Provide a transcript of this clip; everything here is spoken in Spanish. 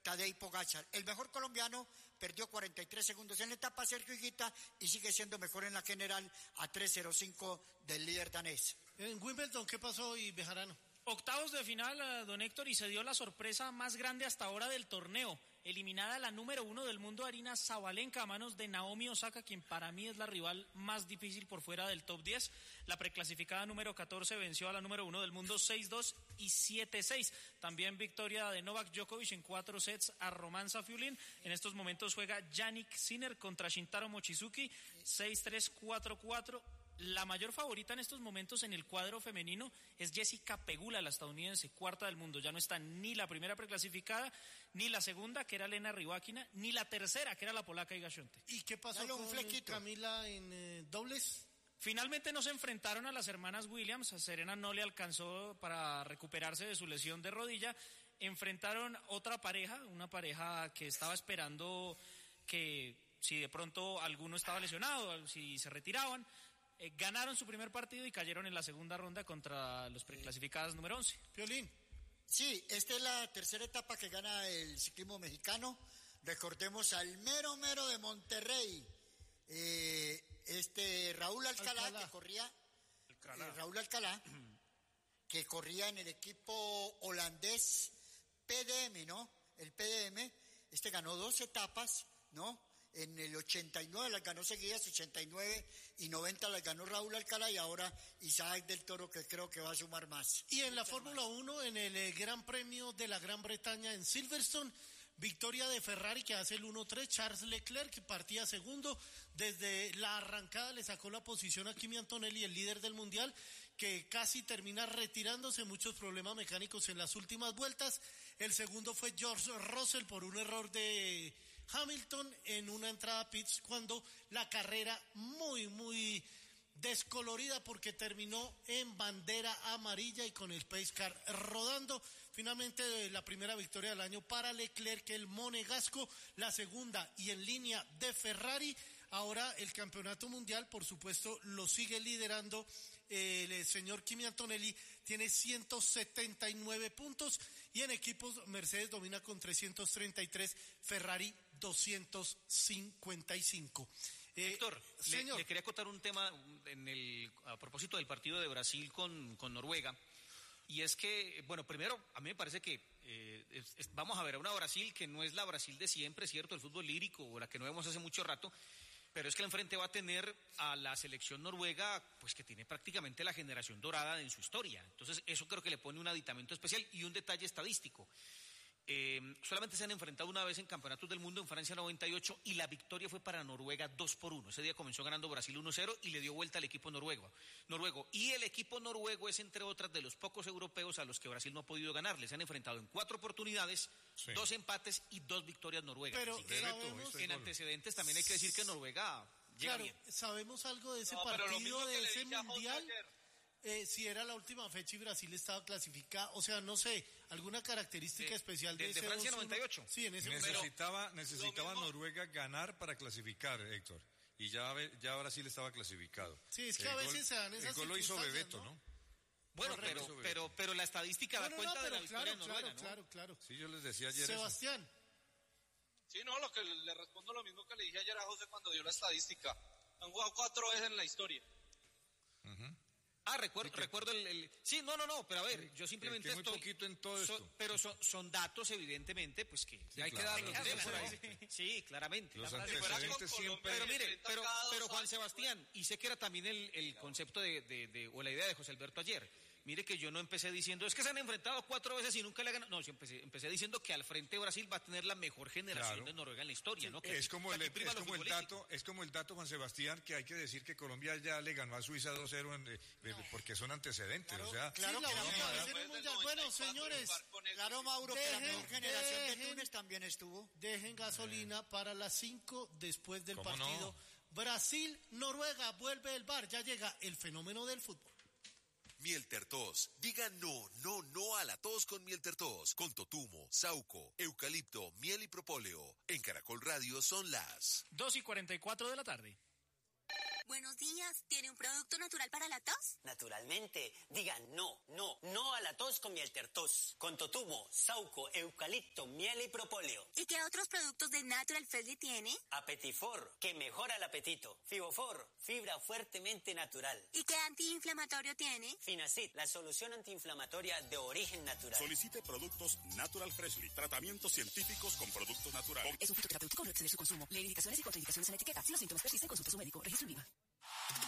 Tadej Pogačar. El mejor colombiano perdió 43 segundos en la etapa, Sergio Higuita, y sigue siendo mejor en la general a 3:05 del líder danés. En Wimbledon, ¿qué pasó hoy, Bejarano? Octavos de final, don Héctor, y se dio la sorpresa más grande hasta ahora del torneo. Eliminada la número 1 del mundo, Aryna Sabalenka, a manos de Naomi Osaka, quien para mí es la rival más difícil por fuera del top 10. La preclasificada número 14 venció a la número 1 del mundo 6-2 y 7-6. También victoria de Novak Djokovic en 4 sets a Roman Safiullin. En estos momentos juega Jannik Sinner contra Shintaro Mochizuki, 6-3, 4-4. La mayor favorita en estos momentos en el cuadro femenino es Jessica Pegula, la estadounidense, cuarta del mundo. Ya no está ni la primera preclasificada, ni la segunda, que era Lena Rybakina, ni la tercera, que era la polaca Iga Świątek. ¿Y qué pasó con Camila en dobles? Finalmente no se enfrentaron a las hermanas Williams. A Serena no le alcanzó para recuperarse de su lesión de rodilla. Enfrentaron otra pareja, una pareja que estaba esperando que si de pronto alguno estaba lesionado, si se retiraban. Ganaron su primer partido y cayeron en la segunda ronda contra los preclasificados número 11. Piolín. Sí, esta es la tercera etapa que gana el ciclismo mexicano. Recordemos al mero de Monterrey, Raúl Alcalá, que corría, Raúl Alcalá, que corría en el equipo holandés PDM, ¿no? El PDM, ganó 2 etapas, ¿no? En el 89 las ganó seguidas, 89 y 90 las ganó Raúl Alcalá, y ahora Isaac del Toro, que creo que va a sumar más. Y en la Fórmula 1, en el Gran Premio de la Gran Bretaña en Silverstone, victoria de Ferrari que hace el 1-3, Charles Leclerc, que partía segundo. Desde la arrancada le sacó la posición a Kimi Antonelli, el líder del mundial, que casi termina retirándose, muchos problemas mecánicos en las últimas vueltas. El segundo fue George Russell por un error de Hamilton en una entrada a pits, cuando la carrera muy descolorida porque terminó en bandera amarilla y con el pace car rodando. Finalmente la primera victoria del año para Leclerc, el monegasco, la segunda y en línea de Ferrari. Ahora el campeonato mundial, por supuesto, lo sigue liderando el señor Kimi Antonelli, tiene 179 puntos, y en equipos Mercedes domina con 333, Ferrari 255. Héctor, le quería contar un tema a propósito del partido de Brasil con Noruega. Y es que, bueno, primero, a mí me parece que vamos a ver a una Brasil que no es la Brasil de siempre, ¿cierto? El fútbol lírico, o la que no vemos hace mucho rato, pero es que al frente va a tener a la selección noruega, pues que tiene prácticamente la generación dorada en su historia. Entonces, eso creo que le pone un aditamento especial y un detalle estadístico. Solamente se han enfrentado una vez en campeonatos del mundo, en Francia 98, y la victoria fue para Noruega 2-1. Ese día comenzó ganando Brasil 1-0 y le dio vuelta al equipo noruego. Y el equipo noruego es, entre otras, de los pocos europeos a los que Brasil no ha podido ganarles. Se han enfrentado en 4 oportunidades, 2 empates y 2 victorias noruegas. Pero así que en antecedentes también hay que decir que Noruega llega bien. ¿Sabemos algo de ese partido, de ese mundial? Si era la última fecha y Brasil estaba clasificado, o sea, no sé, alguna característica especial de ese Francia 98. Sí, en ese necesitaba Noruega ganar para clasificar, Héctor, y ya Brasil estaba clasificado. Sí, es que a veces se dan esas circunstancias. El gol lo hizo Bebeto, ¿no? Bueno, pero la estadística da cuenta de la victoria de Noruega, ¿no? Claro. Sí, yo les decía ayer Sebastián. eso. Sí, no, lo que le respondo lo mismo que le dije ayer a José cuando dio la estadística. Han jugado 4 veces en la historia. Recuerdo el... Sí, no, pero a ver, yo simplemente muy poquito en todo esto. Pero son datos, evidentemente, pues que hay que darlos. Sí, claramente. Los antecedentes siempre... Pero mire, pero Juan Sebastián, y sé que era también el concepto o la idea de José Alberto ayer. Mire que yo no empecé diciendo, es que se han enfrentado 4 veces y nunca le ganan. No, yo empecé diciendo que al frente Brasil va a tener la mejor generación de Noruega en la historia, ¿no? Que es como el dato, Juan Sebastián, que hay que decir que Colombia ya le ganó a Suiza 2-0 porque son antecedentes, claro, o sea... Claro, bueno, señores, claro, Mauro, que la mejor generación de Túnez también estuvo. Dejen gasolina para las 5 después del partido. No? Brasil-Noruega, vuelve el VAR, ya llega el fenómeno del fútbol. Miel Tertos. Diga no a la tos con Miel Tertos. Con totumo, sauco, eucalipto, miel y propóleo. En Caracol Radio son las 2:44 de la tarde. Buenos días, ¿tiene un producto natural para la tos? Naturalmente, diga no a la tos con miel tertos. Con totumo, sauco, eucalipto, miel y propóleo. ¿Y qué otros productos de Natural Freshly tiene? Apetifor, que mejora el apetito. Fibofor, fibra fuertemente natural. ¿Y qué antiinflamatorio tiene? Finacid, la solución antiinflamatoria de origen natural. Solicite productos Natural Freshly, tratamientos científicos con productos naturales. Es un fitoterapéutico, no exceder su consumo. Lee indicaciones y contraindicaciones en la etiqueta. Si los síntomas persisten, consulta a su médico. Registro en Viva.